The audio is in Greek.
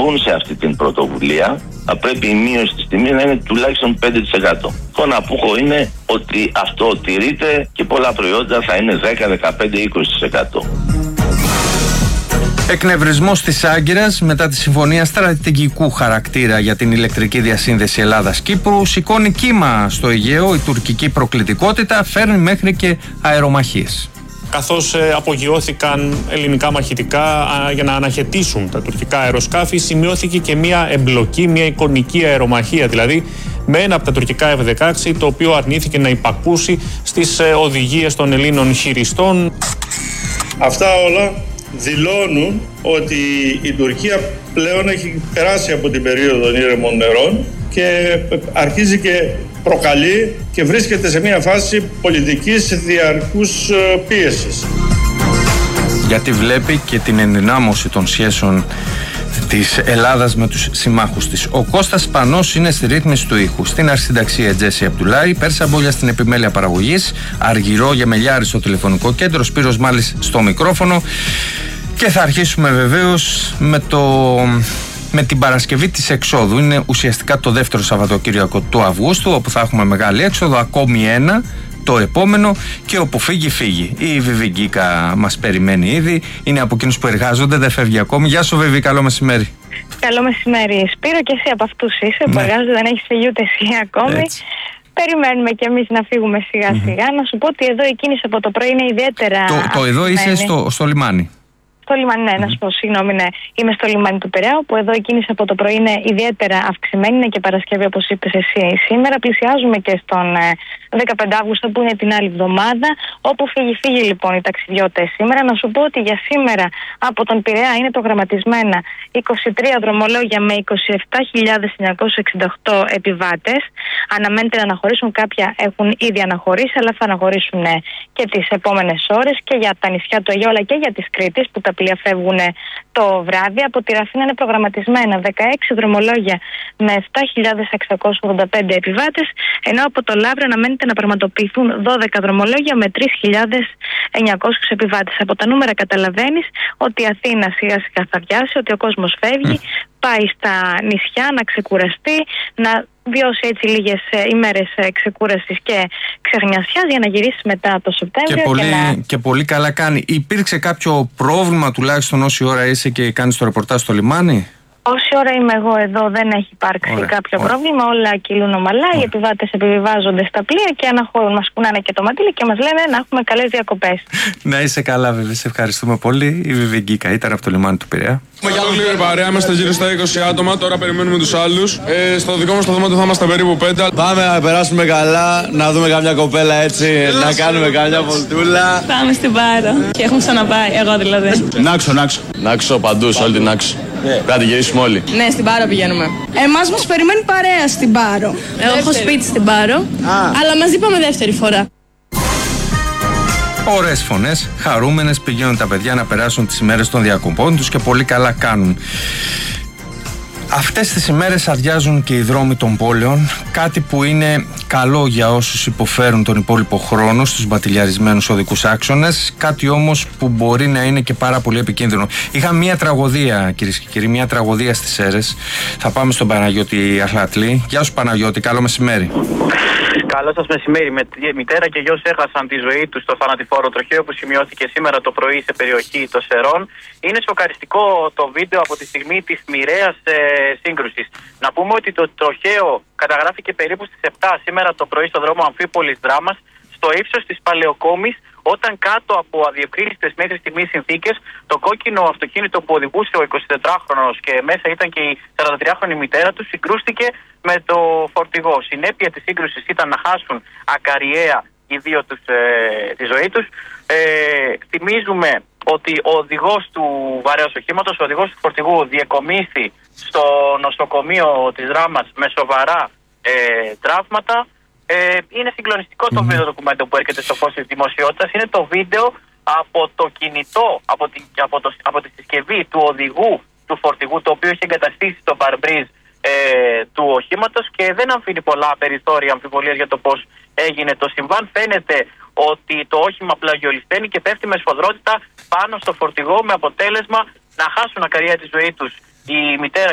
μπουν σε αυτή την πρωτοβουλία, θα πρέπει η μείωση της τιμής να είναι τουλάχιστον 5%. Το να πω είναι ότι αυτό τηρείται και πολλά προϊόντα θα είναι 10, 15, 20%. Εκνευρισμός της Άγκυρας μετά τη συμφωνία στρατηγικού χαρακτήρα για την ηλεκτρική διασύνδεση Ελλάδας-Κύπρου σηκώνει κύμα στο Αιγαίο. Η τουρκική προκλητικότητα φέρνει μέχρι και αερομαχίες. Καθώς απογειώθηκαν ελληνικά μαχητικά για να αναχαιτήσουν τα τουρκικά αεροσκάφη, σημειώθηκε και μια εμπλοκή, μια εικονική αερομαχία δηλαδή με ένα από τα τουρκικά F-16, το οποίο αρνήθηκε να υπακούσει στις οδηγίες των Ελλήνων χειριστών. Αυτά όλα δηλώνουν ότι η Τουρκία πλέον έχει περάσει από την περίοδο των ήρεμων νερών και αρχίζει και προκαλεί και βρίσκεται σε μια φάση πολιτικής διαρκούς πίεσης. Γιατί βλέπει και την ενδυνάμωση των σχέσεων της Ελλάδας με τους συμμάχους της. Ο Κώστας Πανός είναι στη ρύθμιση του ήχου. Στην αρχισυνταξία Τζέσι Απτουλάη, Πέρσα Μπόλια στην επιμέλεια παραγωγής, Αργυρό Γεμελιάρη στο τηλεφωνικό κέντρο, Σπύρος Μάλης στο μικρόφωνο. Και θα αρχίσουμε βεβαίως με την Παρασκευή της εξόδου. Είναι ουσιαστικά το δεύτερο Σαββατοκύριακο του Αυγούστου, όπου θα έχουμε μεγάλη έξοδο, ακόμη ένα το επόμενο, και όπου φύγει. Η Βιβιγκίκα μας περιμένει ήδη, είναι από εκείνους που εργάζονται, δεν φεύγει ακόμη. Γεια σου Βιβί, καλό μεσημέρι. Καλό μεσημέρι Σπύρο, και εσύ από αυτούς είσαι που εργάζονται, δεν έχεις φύγει ούτε εσύ ακόμη. Έτσι. Περιμένουμε κι εμείς να φύγουμε σιγά σιγά. Να σου πω ότι εδώ η κίνηση από το πρωί είναι ιδιαίτερα Το εδώ είσαι στο λιμάνι. Στο λιμάνι, ναι, να σου πω, συγγνώμη, ναι. Είμαι στο λιμάνι του Πειραιά, που εδώ η κίνηση από το πρωί είναι ιδιαίτερα αυξημένη. Είναι και Παρασκευή, όπως είπες εσύ σήμερα. Πλησιάζουμε και στον 15 Αύγουστο, που είναι την άλλη εβδομάδα, όπου φύγει λοιπόν οι ταξιδιώτες σήμερα. Να σου πω ότι για σήμερα από τον Πειραιά είναι προγραμματισμένα 23 δρομολόγια με 27.968 επιβάτες. Αναμένεται να αναχωρήσουν, κάποια έχουν ήδη αναχωρήσει, αλλά θα αναχωρήσουν και τις επόμενες ώρες, και για τα νησιά του Αιγαίου αλλά και για τις Κρήτης, που τα πλοία φεύγουν το βράδυ. Από τη Ραφίνα είναι προγραμματισμένα 16 δρομολόγια με 7.685 επιβάτες, ενώ από το Λαύριο αναμένεται να πραγματοποιηθούν 12 δρομολόγια με 3.900 επιβάτες. Από τα νούμερα καταλαβαίνεις ότι η Αθήνα σιγά σιγά θα βιάσει, ότι ο κόσμος φεύγει, πάει στα νησιά να ξεκουραστεί, να βιώσει έτσι λίγες ημέρες ξεκούρασης και ξεχνιασιάς για να γυρίσει μετά το Σεπτέμβριο. Και πολύ καλά κάνει. Υπήρξε κάποιο πρόβλημα τουλάχιστον όση ώρα είσαι και κάνεις το ρεπορτάζ στο λιμάνι? Όση ώρα είμαι εγώ εδώ δεν έχει υπάρξει κάποιο πρόβλημα, όλα κυλούν ομαλά. Οι επιβάτες επιβιβάζονται στα πλοία και αναχωρούν. Μας κουνάνε και το μαντίλι και μας λένε να έχουμε καλές διακοπές. Να είσαι καλά, βέβαια. Σε ευχαριστούμε πολύ. Η Βιβιγκίκα ήταν από το λιμάνι του Πειραιά. Έχουμε κι άλλη παρέα, είμαστε γύρω στα 20 άτομα. Τώρα περιμένουμε τους άλλους. Στο δικό μας το δωμάτιο θα είμαστε περίπου 5. Πάμε να περάσουμε καλά, να δούμε καμιά κοπέλα έτσι, να κάνουμε καμιά βολτούλα. Πάμε στην Πάρο. Και έχουμε ξαναπάει, εγώ δηλαδή. Νάξο παντού, σε όλη την Νάξο. Κάτι γυρίσουμε όλοι. Ναι, στην Πάρο πηγαίνουμε. Εμάς μας περιμένει παρέα στην Πάρο. Εγώ έχω σπίτι στην Πάρο, αλλά μαζί πάμε δεύτερη φορά. Ωραίες φωνές, χαρούμενες, πηγαίνουν τα παιδιά να περάσουν τις ημέρες των διακοπών τους και πολύ καλά κάνουν. Αυτές τις ημέρες αδειάζουν και οι δρόμοι των πόλεων, κάτι που είναι καλό για όσους υποφέρουν τον υπόλοιπο χρόνο στους μπατιλιαρισμένους οδικούς άξονες, κάτι όμως που μπορεί να είναι και πάρα πολύ επικίνδυνο. Είχαμε μια τραγωδία, κυρίες και κύριοι, μια τραγωδία στις Σέρρες. Θα πάμε στον Παναγιώτη Αχλατλή. Γεια σου Παναγιώτη, καλό μεσημέρι. Καλό σας μεσημέρι. Μητέρα και γιος έχασαν τη ζωή τους στο θανατηφόρο τροχαίο που σημειώθηκε σήμερα το πρωί σε περιοχή των Σερών. Είναι σοκαριστικό το βίντεο από τη στιγμή της μοιραίας σύγκρουσης. Να πούμε ότι το τροχαίο καταγράφηκε περίπου στις 7 σήμερα το πρωί στο δρόμο Αμφίπολης Δράμας, στο ύψος της Παλαιοκόμης, όταν κάτω από αδιευκρίνηστες μέχρι στιγμής συνθήκες το κόκκινο αυτοκίνητο που οδηγούσε ο 24χρονος και μέσα ήταν και η 43χρονη μητέρα του συγκρούστηκε με το φορτηγό. Συνέπεια της σύγκρουσης ήταν να χάσουν ακαριέα οι δύο τους τη ζωή τους. Θυμίζουμε ότι ο οδηγός του βαρέως οχήματος, ο οδηγός του φορτηγού διεκομίσθη στο νοσοκομείο της Δράμας με σοβαρά τραύματα. Είναι συγκλονιστικό το βίντεο ντοκουμέντο που έρχεται στο φως της δημοσιότητας. Είναι το βίντεο από το κινητό, από τη συσκευή του οδηγού του φορτηγού, το οποίο έχει εγκαταστήσει το παρμπρίζ του οχήματος και δεν αφήνει πολλά περιθώρια αμφιβολίας για το πώς έγινε το συμβάν. Φαίνεται ότι το όχημα πλαγιολισθαίνει και πέφτει με σφοδρότητα πάνω στο φορτηγό, με αποτέλεσμα να χάσουν ακαρία τη ζωή τους η μητέρα